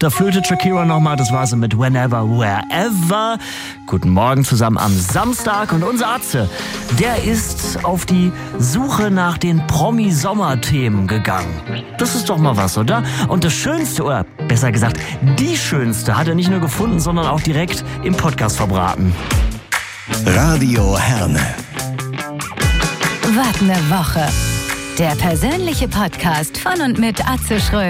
Da flötet Shakira nochmal, das war sie mit Whenever, Wherever. Guten Morgen zusammen am Samstag und unser Atze, der ist auf die Suche nach den Promi-Sommer-Themen gegangen. Das ist doch mal was, oder? Und das Schönste, oder besser gesagt, die Schönste hat er nicht nur gefunden, sondern auch direkt im Podcast verbraten. Radio Herne. Was ne Woche. Der persönliche Podcast von und mit Atze Schröder.